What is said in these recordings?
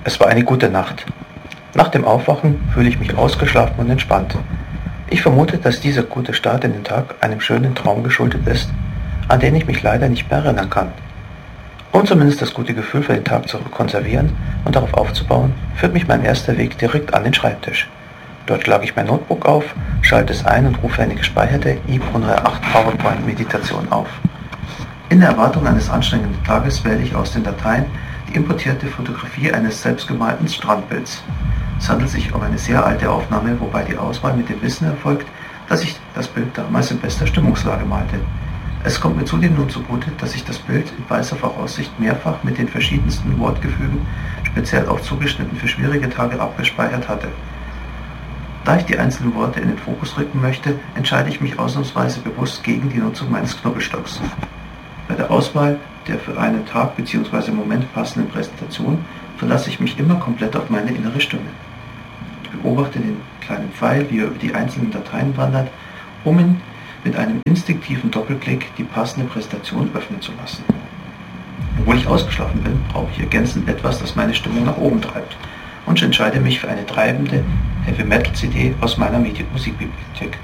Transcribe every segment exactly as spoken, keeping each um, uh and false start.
Es war eine gute Nacht. Nach dem Aufwachen fühle ich mich ausgeschlafen und entspannt. Ich vermute, dass dieser gute Start in den Tag einem schönen Traum geschuldet ist, an den ich mich leider nicht mehr erinnern kann. Um zumindest das gute Gefühl für den Tag zu konservieren und darauf aufzubauen, führt mich mein erster Weg direkt an den Schreibtisch. Dort schlage ich mein Notebook auf, schalte es ein und rufe eine gespeicherte I P H O N R acht PowerPoint-Meditation auf. In der Erwartung eines anstrengenden Tages wähle ich aus den Dateien die importierte Fotografie eines selbstgemalten Strandbilds. Es handelt sich um eine sehr alte Aufnahme, wobei die Auswahl mit dem Wissen erfolgt, dass ich das Bild damals in bester Stimmungslage malte. Es kommt mir zudem nun zugute, dass ich das Bild in weißer Voraussicht mehrfach mit den verschiedensten Wortgefügen, speziell auch zugeschnitten für schwierige Tage, abgespeichert hatte. Da ich die einzelnen Worte in den Fokus rücken möchte, entscheide ich mich ausnahmsweise bewusst gegen die Nutzung meines Knubbelstocks. Bei der Auswahl der für einen Tag bzw. Moment passenden Präsentation verlasse ich mich immer komplett auf meine innere Stimme. Ich beobachte den kleinen Pfeil, wie er über die einzelnen Dateien wandert, um ihn mit einem instinktiven Doppelklick die passende Präsentation öffnen zu lassen. Obwohl ich ausgeschlafen bin, brauche ich ergänzend etwas, das meine Stimmung nach oben treibt, und entscheide mich für eine treibende Heavy-Metal-C D aus meiner Musikbibliothek.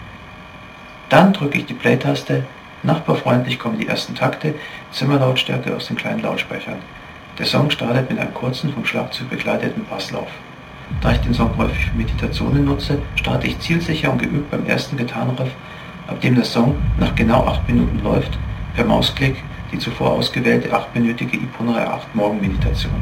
Dann drücke ich die Play-Taste. Nachbarfreundlich kommen die ersten Takte, Zimmerlautstärke aus den kleinen Lautsprechern. Der Song startet mit einem kurzen, vom Schlagzeug begleiteten Basslauf. Da ich den Song häufig für Meditationen nutze, starte ich zielsicher und geübt beim ersten Gitarrenriff, ab dem der Song nach genau acht Minuten läuft, per Mausklick die zuvor ausgewählte achtminütige I P H O N R acht Morgenmeditation.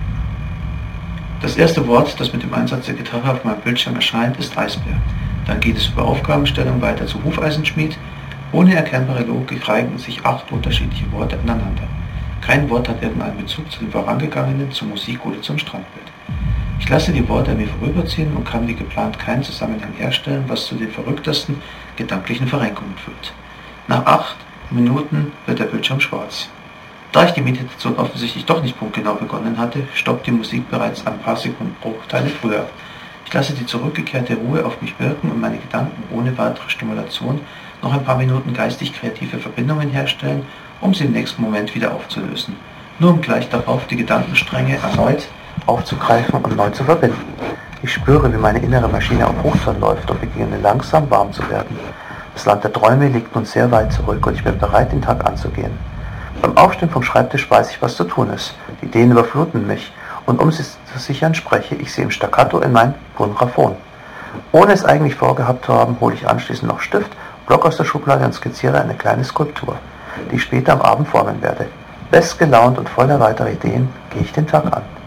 Das erste Wort, das mit dem Einsatz der Gitarre auf meinem Bildschirm erscheint, ist Eisbär. Dann geht es über Aufgabenstellung weiter zu Hufeisenschmied. Ohne erkennbare Logik reihen sich acht unterschiedliche Worte aneinander. Kein Wort hat irgendeinen Bezug zu dem vorangegangenen, zur Musik oder zum Strandbild. Ich lasse die Worte an mir vorüberziehen und kann wie geplant keinen Zusammenhang herstellen, was zu den verrücktesten gedanklichen Verrenkungen führt. Nach acht Minuten wird der Bildschirm schwarz. Da ich die Meditation offensichtlich doch nicht punktgenau begonnen hatte, stoppt die Musik bereits ein paar Sekundenbruchteile früher. Ich lasse die zurückgekehrte Ruhe auf mich wirken und meine Gedanken ohne weitere Stimulation noch ein paar Minuten geistig kreative Verbindungen herstellen, um sie im nächsten Moment wieder aufzulösen, nur um gleich darauf die Gedankenstränge erneut aufzugreifen und neu zu verbinden. Ich spüre, wie meine innere Maschine auf Hochtouren läuft und beginne langsam warm zu werden. Das Land der Träume liegt nun sehr weit zurück und ich bin bereit, den Tag anzugehen. Beim Aufstehen vom Schreibtisch weiß ich, was zu tun ist. Die Ideen überfluten mich und um sie zu sichern, spreche ich sie im Staccato in mein Bonraphon. Ohne es eigentlich vorgehabt zu haben, hole ich anschließend noch Stift, Block aus der Schublade und skizziere eine kleine Skulptur, die ich später am Abend formen werde. Bestgelaunt und voller weiterer Ideen gehe ich den Tag an.